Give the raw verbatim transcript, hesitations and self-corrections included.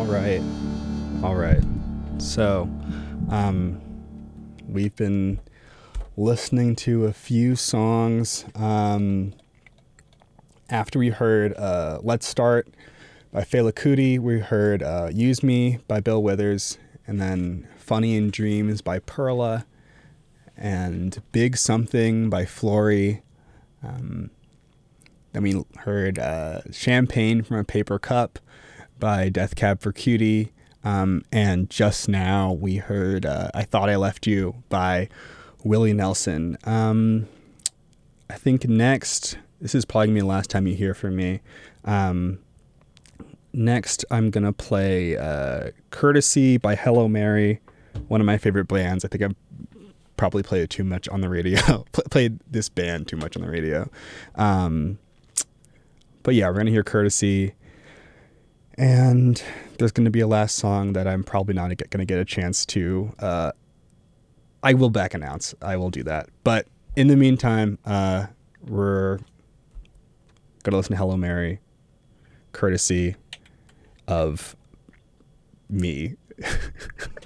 All right. All right. So, um, we've been listening to a few songs. Um, after we heard uh, Let's Start by Fela Kuti, we heard uh, Use Me by Bill Withers, and then Funny in Dreams by Perla, and Big Something by Flory. Um, then we heard uh, Champagne from a Paper Cup by Death Cab for Cutie. Um, and just now we heard uh, I Thought I Left You by Willie Nelson. Um, I think next, this is probably going to be the last time you hear from me. Um, next, I'm going to play uh, Courtesy by Hello Mary, one of my favorite bands. I think I've probably played it too much on the radio, played this band too much on the radio. Um, but yeah, we're going to hear Courtesy. And there's going to be a last song that I'm probably not going to get a chance to. Uh, I will back announce. I will do that. But in the meantime, uh, we're going to listen to Hello Mary, courtesy of me.